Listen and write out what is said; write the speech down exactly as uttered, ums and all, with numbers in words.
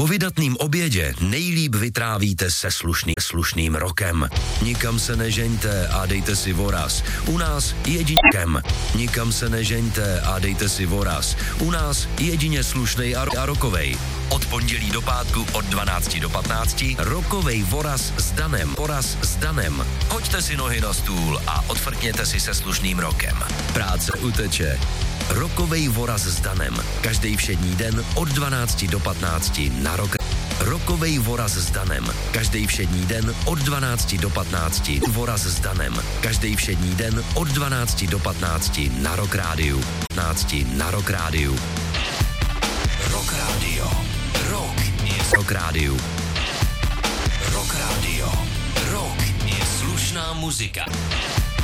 Po vydatným obědě nejlíp vytrávíte se slušný, slušným rokem. Nikam se nežeňte a dejte si voraz. U nás jedinkem. Nikam se nežeňte a dejte si voraz. U nás jedině slušnej a, a rokovej. Od pondělí do pátku od dvanácti do patnácti rokovej voraz s Danem. Voraz s Danem. Hoďte si nohy na stůl a odfrkněte si se slušným rokem. Práce uteče. Rokovej voraz s Danem. Každý všední den od dvanácti do patnácti na rok. Rokovej voraz s Danem. Každý všední den od dvanácti do patnácti. Voraz s Danem. Každý všední den od dvanácti do patnácti na Rock Rádiu. patnácti na Rock Rádiu. Rock Rádio. Rock je Rock Rádiu. Rock Rádio. Rock je slušná muzika.